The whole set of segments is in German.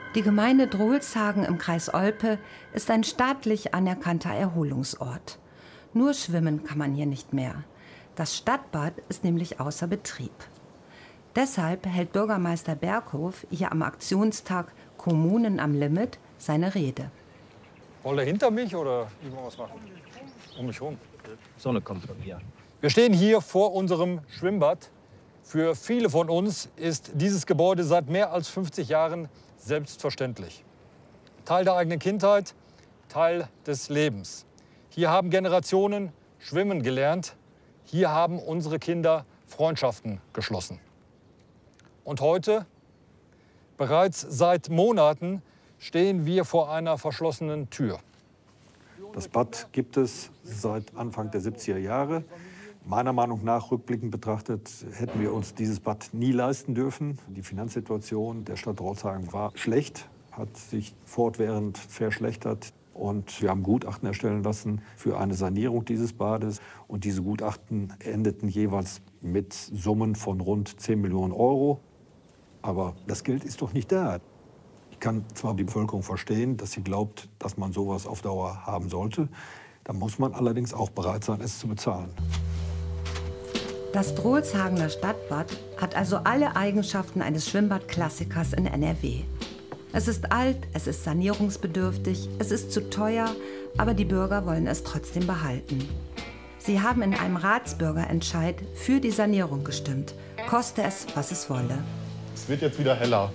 Die Gemeinde Drolshagen im Kreis Olpe ist ein staatlich anerkannter Erholungsort. Nur schwimmen kann man hier nicht mehr. Das Stadtbad ist nämlich außer Betrieb. Deshalb hält Bürgermeister Berghof hier am Aktionstag Kommunen am Limit seine Rede. Wollt ihr hinter mich oder wie wollen wir es machen? Um mich rum. Sonne kommt von hier. Wir stehen hier vor unserem Schwimmbad. Für viele von uns ist dieses Gebäude seit mehr als 50 Jahren selbstverständlich. Teil der eigenen Kindheit, Teil des Lebens. Hier haben Generationen schwimmen gelernt. Hier haben unsere Kinder Freundschaften geschlossen. Und heute, bereits seit Monaten, stehen wir vor einer verschlossenen Tür. Das Bad gibt es seit Anfang der 70er Jahre. Meiner Meinung nach, rückblickend betrachtet, hätten wir uns dieses Bad nie leisten dürfen. Die Finanzsituation der Stadt Drolshagen war schlecht, hat sich fortwährend verschlechtert. Und wir haben Gutachten erstellen lassen für eine Sanierung dieses Bades. Und diese Gutachten endeten jeweils mit Summen von rund 10 Millionen Euro. Aber das Geld ist doch nicht da. Ich kann zwar die Bevölkerung verstehen, dass sie glaubt, dass man sowas auf Dauer haben sollte. Da muss man allerdings auch bereit sein, es zu bezahlen. Das Drolshagener Stadtbad hat also alle Eigenschaften eines Schwimmbadklassikers in NRW. Es ist alt, es ist sanierungsbedürftig, es ist zu teuer, aber die Bürger wollen es trotzdem behalten. Sie haben in einem Ratsbürgerentscheid für die Sanierung gestimmt, koste es, was es wolle. Es wird jetzt wieder heller.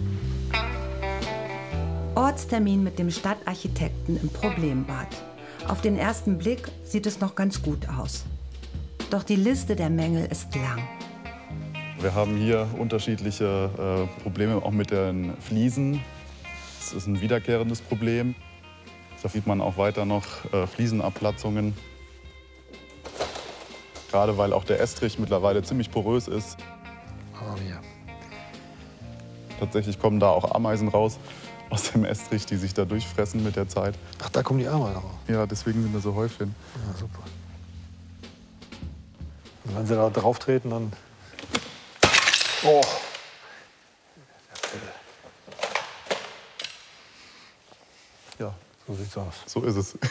Ortstermin mit dem Stadtarchitekten im Problembad. Auf den ersten Blick sieht es noch ganz gut aus. Doch die Liste der Mängel ist lang. Wir haben hier unterschiedliche Probleme auch mit den Fliesen. Das ist ein wiederkehrendes Problem. Da sieht man auch weiter noch Fliesenabplatzungen. Gerade weil auch der Estrich mittlerweile ziemlich porös ist. Oh, ja. Tatsächlich kommen da auch Ameisen raus aus dem Estrich, die sich da durchfressen mit der Zeit. Ach, da kommen die Ameisen raus. Ja, deswegen sind da so Häufchen. Ja, super. Und wenn sie da drauf treten, dann... Oh! Ja, so sieht's aus. So ist es.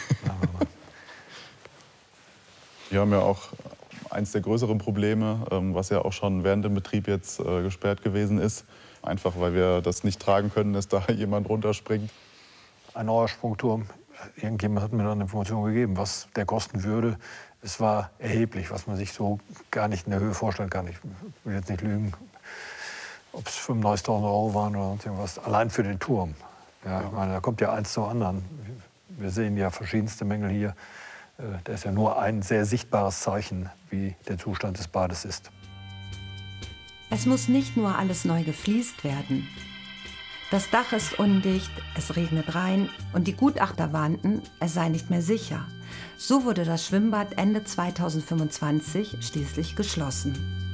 Wir haben ja auch eins der größeren Probleme, was ja auch schon während dem Betrieb jetzt gesperrt gewesen ist. Einfach, weil wir das nicht tragen können, dass da jemand runterspringt. Ein neuer Sprungturm. Irgendjemand hat mir dann Informationen gegeben, was der kosten würde. Es war erheblich, was man sich so gar nicht in der Höhe vorstellen kann. Ich will jetzt nicht lügen, ob es 95.000 Euro waren oder sonst irgendwas. Allein für den Turm. Ja, ich meine, da kommt ja eins zum anderen. Wir sehen ja verschiedenste Mängel hier. Da ist ja nur ein sehr sichtbares Zeichen, wie der Zustand des Bades ist. Es muss nicht nur alles neu gefliest werden. Das Dach ist undicht, es regnet rein und die Gutachter warnten, es sei nicht mehr sicher. So wurde das Schwimmbad Ende 2025 schließlich geschlossen.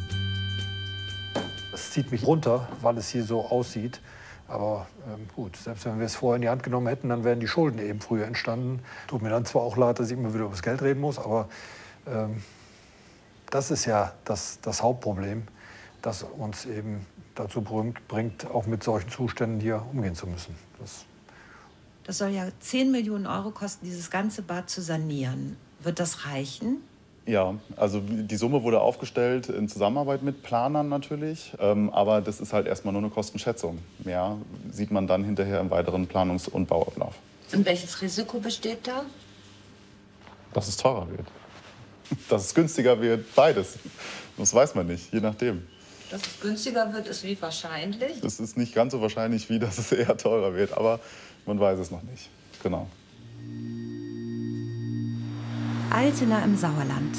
Das zieht mich runter, weil es hier so aussieht. Aber gut, selbst wenn wir es vorher in die Hand genommen hätten, dann wären die Schulden eben früher entstanden. Tut mir dann zwar auch leid, dass ich immer wieder über das Geld reden muss, aber das ist ja das Hauptproblem, das uns eben dazu bringt, auch mit solchen Zuständen hier umgehen zu müssen. Das soll ja 10 Millionen Euro kosten, dieses ganze Bad zu sanieren. Wird das reichen? Ja, also die Summe wurde aufgestellt in Zusammenarbeit mit Planern natürlich. Aber das ist halt erstmal nur eine Kostenschätzung. Mehr sieht man dann hinterher im weiteren Planungs- und Bauablauf. Und welches Risiko besteht da? Dass es teurer wird. Dass es günstiger wird, beides. Das weiß man nicht, je nachdem. Dass es günstiger wird, ist wie wahrscheinlich? Es ist nicht ganz so wahrscheinlich, wie dass es eher teurer wird. Aber man weiß es noch nicht. Genau. Altena im Sauerland.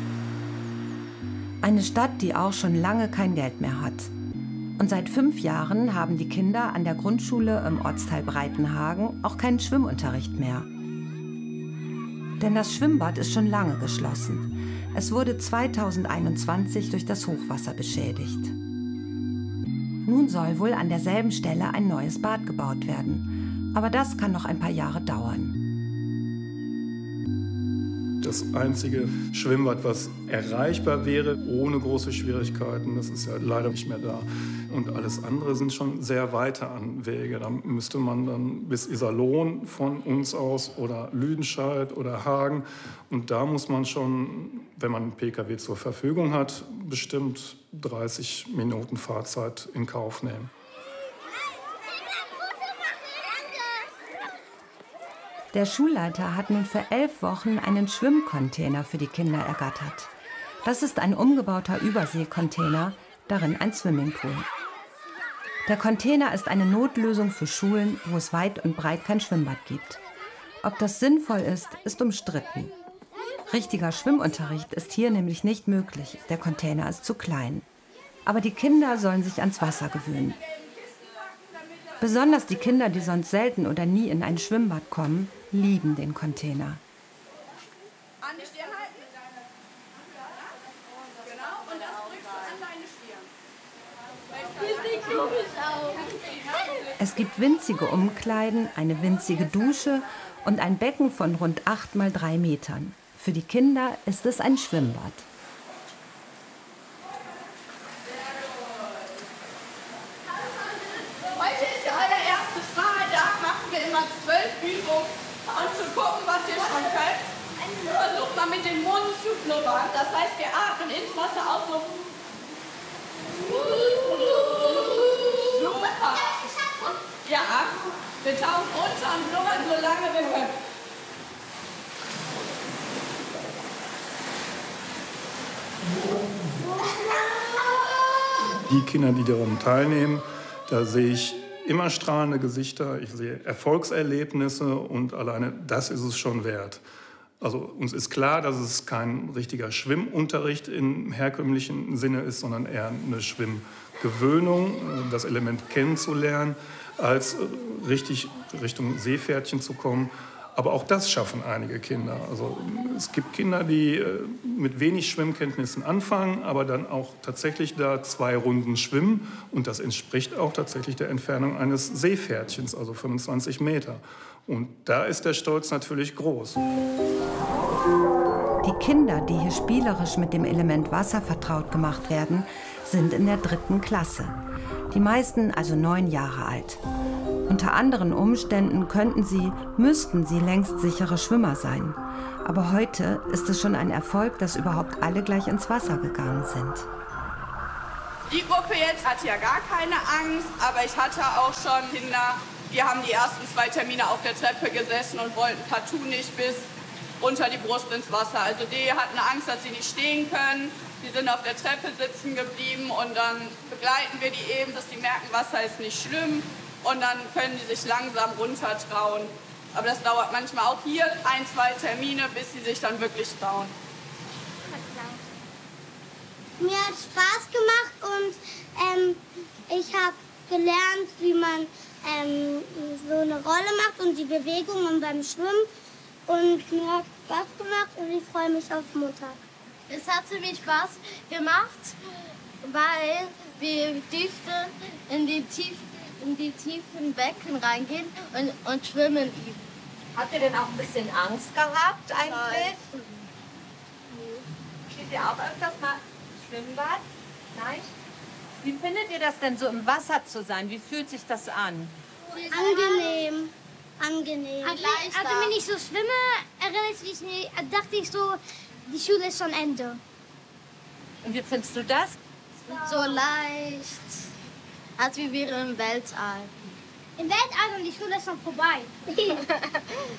Eine Stadt, die auch schon lange kein Geld mehr hat. Und seit 5 Jahren haben die Kinder an der Grundschule im Ortsteil Breitenhagen auch keinen Schwimmunterricht mehr. Denn das Schwimmbad ist schon lange geschlossen. Es wurde 2021 durch das Hochwasser beschädigt. Nun soll wohl an derselben Stelle ein neues Bad gebaut werden. Aber das kann noch ein paar Jahre dauern. das einzige Schwimmbad, was erreichbar wäre, ohne große Schwierigkeiten. Das ist ja leider nicht mehr da. Und alles andere sind schon sehr weite Anwege. Da müsste man dann bis Iserlohn von uns aus oder Lüdenscheid oder Hagen. Und da muss man schon, wenn man einen Pkw zur Verfügung hat, bestimmt 30 Minuten Fahrzeit in Kauf nehmen. Der Schulleiter hat nun für 11 Wochen einen Schwimmcontainer für die Kinder ergattert. Das ist ein umgebauter Überseekontainer, darin ein Swimmingpool. Der Container ist eine Notlösung für Schulen, wo es weit und breit kein Schwimmbad gibt. Ob das sinnvoll ist, ist umstritten. Richtiger Schwimmunterricht ist hier nämlich nicht möglich, der Container ist zu klein. Aber die Kinder sollen sich ans Wasser gewöhnen. Besonders die Kinder, die sonst selten oder nie in ein Schwimmbad kommen, lieben den Container. Es gibt winzige Umkleiden, eine winzige Dusche und ein Becken von rund 8 mal 3 Metern. Für die Kinder ist es ein Schwimmbad. Heute ist der allererste Freitag, machen wir immer 12 Übungen, um zu gucken, was ihr schon könnt. Versucht mal mit dem Mund zu blubbern, das heißt, wir atmen ins Wasser aus so. Super. Ja, wir tauchen unter und blubbern so lange wir können. Die Kinder, die daran teilnehmen, da sehe ich immer strahlende Gesichter, ich sehe Erfolgserlebnisse und alleine das ist es schon wert. Also uns ist klar, dass es kein richtiger Schwimmunterricht im herkömmlichen Sinne ist, sondern eher eine Schwimmgewöhnung, das Element kennenzulernen, als richtig Richtung Seepferdchen zu kommen. Aber auch das schaffen einige Kinder. Also es gibt Kinder, die mit wenig Schwimmkenntnissen anfangen, aber dann auch tatsächlich da 2 Runden schwimmen. Und das entspricht auch tatsächlich der Entfernung eines Seepferdchens, also 25 Meter. Und da ist der Stolz natürlich groß. Die Kinder, die hier spielerisch mit dem Element Wasser vertraut gemacht werden, sind in der 3. Klasse. Die meisten also 9 Jahre alt. Unter anderen Umständen müssten sie längst sichere Schwimmer sein. Aber heute ist es schon ein Erfolg, dass überhaupt alle gleich ins Wasser gegangen sind. Die Gruppe jetzt hat ja gar keine Angst, aber ich hatte auch schon Kinder, die haben die ersten 2 Termine auf der Treppe gesessen und wollten partout nicht bis unter die Brust ins Wasser. Also die hatten Angst, dass sie nicht stehen können. Die sind auf der Treppe sitzen geblieben und dann begleiten wir die eben, dass die merken, Wasser ist nicht schlimm. Und dann können die sich langsam runtertrauen. Aber das dauert manchmal auch hier 1, 2 Termine, bis sie sich dann wirklich trauen. Mir hat Spaß gemacht und ich habe gelernt, wie man so eine Rolle macht und die Bewegungen beim Schwimmen. Und mir hat Spaß gemacht und ich freue mich auf Montag. Es hat ziemlich Spaß gemacht, weil wir durften in die tiefen Becken reingehen und schwimmen üben. Habt ihr denn auch ein bisschen Angst gehabt eigentlich? Nein. Steht ihr auch öfters mal im Schwimmbad? Nein? Wie findet ihr das denn so im Wasser zu sein? Wie fühlt sich das an? Angenehm. Angenehm. Also wenn ich so schwimme, dachte ich so, die Schule ist schon Ende. Und wie findest du das? So leicht, als wir wären im Weltall. Im Weltall und die Schule ist schon vorbei.